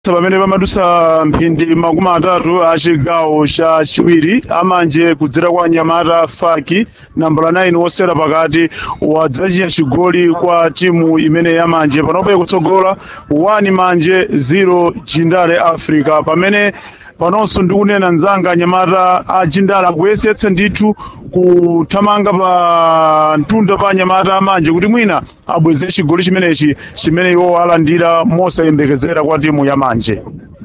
kudutsa pamene pamadusa mphindi makumi atatu a chigawo cha chiwiri amanje kudzera kwa anyamata Faki nambala 9 wosera pakati wadzachinya chigoli kwa timu imene yamanje panopo ikutsogola 1 manje 0 Jindale Africa pamene panonso ndikunena nzanga anyamata a Jindale akuyesetsa ndithu kuthamanga pa mtunda pa anyamata amanje kuti mwina abweze chigoli chimenechi chimene iwo alandira mosayembekezera kwa timu yamanje.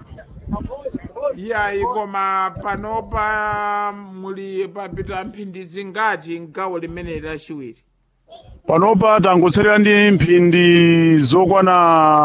Yayi koma panopa muli papita mphindi zingati mgawo limene lachiwiri? Panopa tangotsalira ndi mphindi zokwana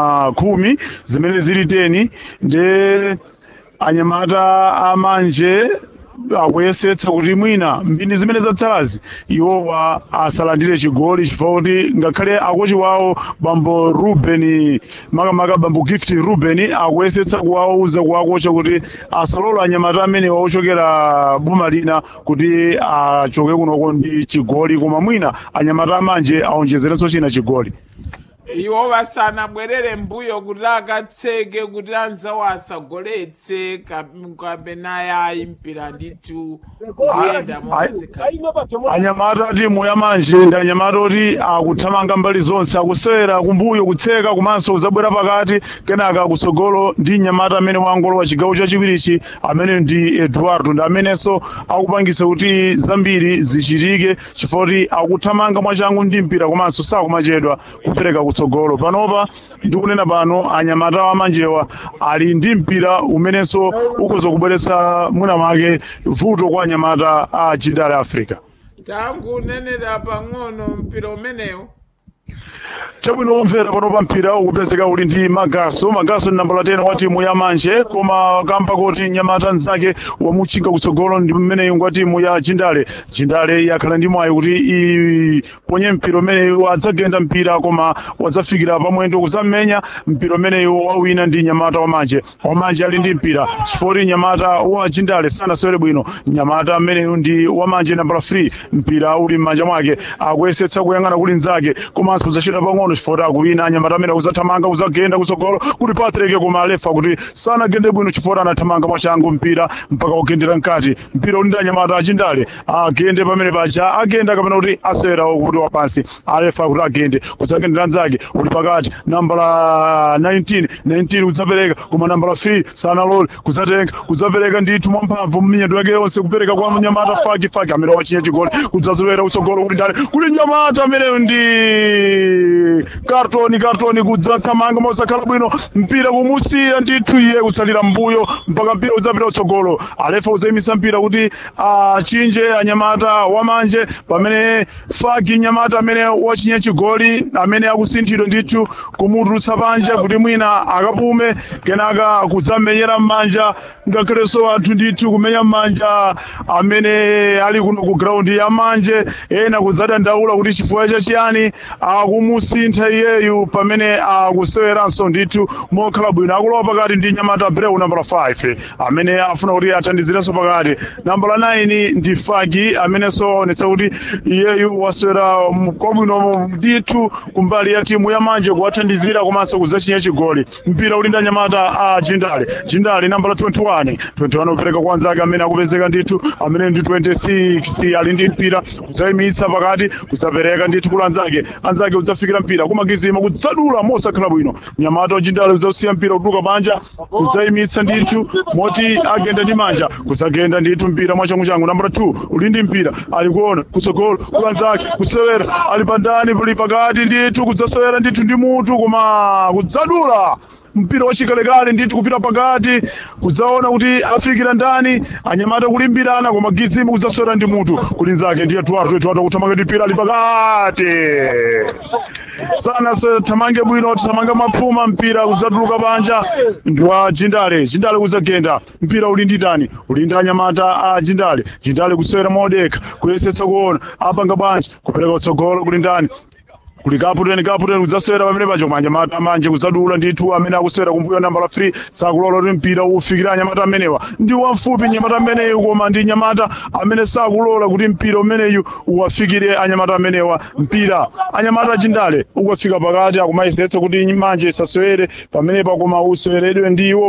10 zimene zili 10 nde anyamata amanje akuyesetsa kuti mwina mphindi zimene zatsalazi iwowa asalandire chigoli chifukwa kuti ngakhale akochi wawo bambo Ruben makamaka bambo Gift Ruben akuyesetsa kuwauza kuwakocha kuti asalola anyamata amene ochokera boma lina kuti achoke kunoko ndi chigoli koma mwina anyamata amanje aonjezerenso china chigoli. Iwo basanabwerere mbuyo kuti akatseke kuti anzawo asagoletse kapena yayi mpira ndithu kuyenda mokazikhala. Anyamata timu yamanje ndi anyamata oti akuthamanga mbali zonse akusewera kumbuyo kutseka komanso zabwera pakati kenaka kutsogolo ndi nyamata amene wangolowa chigawo chachiwirichi amene ndi Eduardo ndi amenenso akupangisa kuti zambiri zichitike chifukwa kuti akuthamanga mwachangu ndi mpira komanso sakumachedwa kupereka kutsogolo. Panopa ndikunena pano anyamata amanjewa ali ndi mpira umenenso ukuzokubweretsa mwina mwake vuto kwa anyamata a Jindale Africa. Tangu nenera pang'ono mpira umenewo chabwino omvera panopa mpira ukupezeka uli ndi Magaso ndi nambala 10 wa timu ya manje koma kamba kuti nyamata nzake wamuchinga kutsogolo ndi mmene ngwa timu ya Jindale yakhala ndi mwayi kuti iponye mpira umene adzagenda mpira koma wadzafikira pamwendo kudzamenya mpira umene wawina ndi nyamata wamanje ali ndi mpira chifukwa nyamata wa Jindale sanasewere bwino nyamata amene ndi wamanje nambala 3 mpira uli m'manja mwake akuyesetsa kuyang'ana kuli nzake komanso kudzachita pang'ono chifukwa akuwina anyamata amene uzathamanga uzagenda kutsogolo kuti Patrick koma alefa kuti sanagende bwino chifukwa anathamanga mwachangu mpira mpaka kugendera mkati mpira uli ndi anyamata a Jindale agende pamene paja agenda kapena kuti asera kuti wapansi alefa kuti agende kudzagendera nzake uli pakati nambala 19 kudzapereka koma nambala 3 sanalole kudzatenga kudzapereka ndithu mwamphamvu mminyendo yake yonse kupereka kwa nyamata Faki amene wachinya chigoli kudzazolera kutsogolo kuti ndale kuli nyamata amene ndi kartoni kudzathamanga mosakhala bwino mpira kumusiya ndithu iye kutsalira mbuyo mpaka mpira udzapita kutsogolo alefa udzayimisa mpira kuti achinje anyamata wamanje pamene Faki nyamata amene wachinya chigoli amene akusinthidwa ndithu kumutulutsa panja kuti mwina akapume kenaka kudzamenyera m'manja ngakhalenso anthu ndithu kumenya m'manja amene ali kuno ku ground ya manje ena kudzadandaula kuti chifukwa chachiyani akumusintha iyeyu pamene akuseweranso ndithu mokhala bwino akulowa pakati ndi nyamata Breu nambala 5 amene afuna kuti athandizirenso pakati nambala 9 ndi Faki amenenso aonetsa kuti iyeyu wasewera kwabwino ndithu kumbali ya timu ya manje kuwathandizira komanso kudzachinya chigoli mpira uli ndi anyamata a Jindale nambala 21 upereka kwa nzake amene akupezeka ndithu amene ndi 26 ali ndi mpira kudzayimitsa pakati kudzapereka ndithu kula anzake udzafikira mpira kumagizima kudzadula mosakhala bwino nyamata wa Jindale udzausiya mpira kuduka panja kudzayimitsa ndithu moti agenda ndi manja kudzagenda ndithu mpira mwachangu nambala 2 uli ndi mpira ali kuona kutsogolo kula anzake kusewera ali pandani pali pakati ndithu kudzasewera ndithu ndi mutu koma kudzadula mpira wachikalekale ndithu kupita pakati kudzaona kuti afikira ndani anyamata kulimbirana koma gizima kudzasewera ndi mutu kuli nzake ndiye Eduardo kuthamanga ndi mpira ali pakati sana thamange bwino thamange maphuma mpira kudzatuluka panja ndi wa Jindale kudzagenda mpira uli ndi ndani uli ndi anyamata a Jindale kusewera modeka kuyesetsa kuona apanga bwanji kupereka kutsogolo kuli ndani kuli kaputeni kudzasewera pamene pacho anyamata amanje kudzadula ndithu amene akusewera kumbuyo nambala 3 sakulola kuti mpira ufikira anyamata amenewa ndi wamfupi nyamata ameneyu koma ndi nyamata amene sakulola kuti mpira umeneyu uwafikire anyamata amenewa mpira anyamata Jindale ukafika pakati akumayisetsa kuti manje isasewere pamenepa koma useweredwe ndi iwo